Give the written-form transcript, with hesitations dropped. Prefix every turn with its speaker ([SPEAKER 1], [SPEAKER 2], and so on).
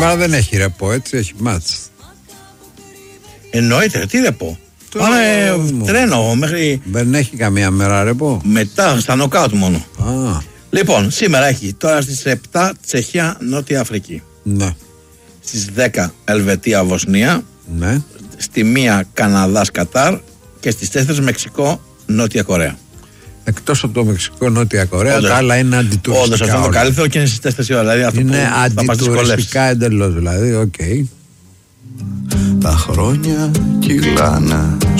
[SPEAKER 1] Σήμερα δεν έχει ρεπό, έτσι, έχει μάτς.
[SPEAKER 2] Εννοείται, τι ρεπό. Πάμε τρένο μέχρι.
[SPEAKER 1] Δεν έχει καμία μέρα ρεπό.
[SPEAKER 2] Μετά, στα νοκάουτ μόνο.
[SPEAKER 1] Α.
[SPEAKER 2] Λοιπόν, σήμερα έχει τώρα στις 7 Τσεχία, Νότια Αφρική.
[SPEAKER 1] Ναι.
[SPEAKER 2] Στις 10 Ελβετία, Βοσνία.
[SPEAKER 1] Ναι.
[SPEAKER 2] Στη 1 Καναδάς, Κατάρ. Και στις 4 Μεξικό, Νότια Κορέα.
[SPEAKER 1] Εκτός από το Μεξικό, Νότια Κορέα, τα άλλα είναι αντιτουριστικά.
[SPEAKER 2] Όντως, αυτό είναι το καλύτερο και είναι στις 4 ώρα. Δηλαδή, αυτό
[SPEAKER 1] είναι
[SPEAKER 2] που
[SPEAKER 1] αντιτουριστικά εντελώς, δηλαδή, οκ.
[SPEAKER 3] Τα χρόνια κυλάνε